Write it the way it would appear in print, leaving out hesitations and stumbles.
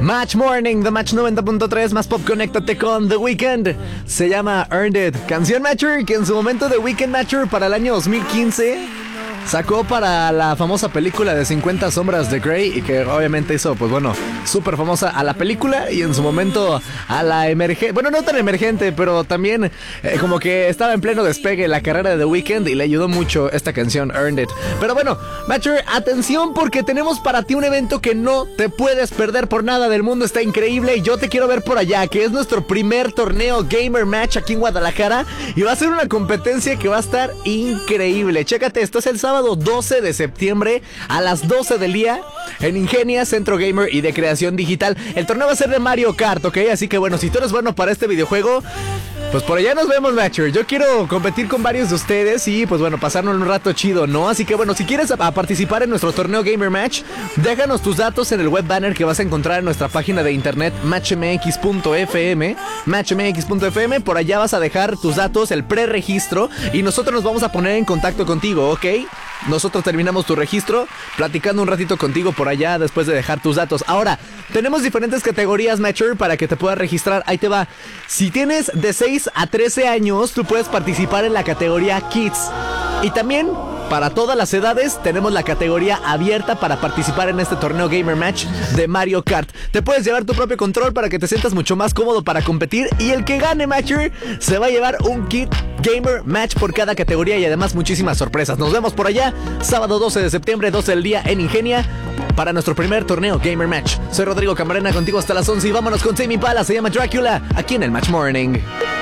Match Morning, The Match 90.3, más pop, conéctate con The Weeknd. Se llama Earned It. Canción Matcher que en su momento The Weeknd Matcher para el año 2015 sacó para la famosa película de 50 sombras de Grey y que obviamente hizo, pues bueno, súper famosa a la película y en su momento a la emergente, bueno, no tan emergente, pero también como que estaba en pleno despegue la carrera de The Weeknd y le ayudó mucho esta canción Earned It. Pero bueno, Matcher, atención porque tenemos para ti un evento que no te puedes perder por nada del mundo, está increíble y yo te quiero ver por allá, que es nuestro primer torneo Gamer Match aquí en Guadalajara y va a ser una competencia que va a estar increíble. Chécate, esto es el sábado 12 de septiembre a las 12 del día en Ingenia, Centro Gamer y de Creación Digital. El torneo va a ser de Mario Kart, ¿ok? Así que bueno, si tú eres bueno para este videojuego, pues por allá nos vemos, Matcher. Yo quiero competir con varios de ustedes y pues bueno, pasarnos un rato chido, ¿no? Así que bueno, si quieres participar en nuestro torneo Gamer Match, déjanos tus datos en el web banner que vas a encontrar en nuestra página de internet matchmx.fm. Matchmx.fm, por allá vas a dejar tus datos, el preregistro y nosotros nos vamos a poner en contacto contigo, ¿ok? Nosotros terminamos tu registro platicando un ratito contigo por allá después de dejar tus datos. Ahora, tenemos diferentes categorías, Matcher, para que te puedas registrar. Ahí te va. Si tienes de 6 a 13 años, tú puedes participar en la categoría Kids. Y también, para todas las edades, tenemos la categoría abierta para participar en este torneo Gamer Match de Mario Kart. Te puedes llevar tu propio control para que te sientas mucho más cómodo para competir. Y el que gane, Matcher, se va a llevar un kit Gamer Match por cada categoría y además muchísimas sorpresas. Nos vemos por allá, sábado 12 de septiembre, 12 del día en Ingenia, para nuestro primer torneo Gamer Match. Soy Rodrigo Camarena, contigo hasta las 11 y vámonos con Tame Impala, se llama Dracula, aquí en el Match Morning.